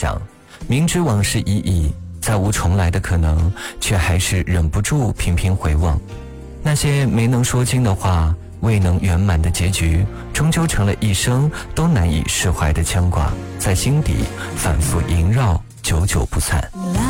想，明知往事已矣，再无重来的可能，却还是忍不住频频回望。那些没能说清的话，未能圆满的结局，终究成了一生都难以释怀的牵挂，在心底反复萦绕，久久不散。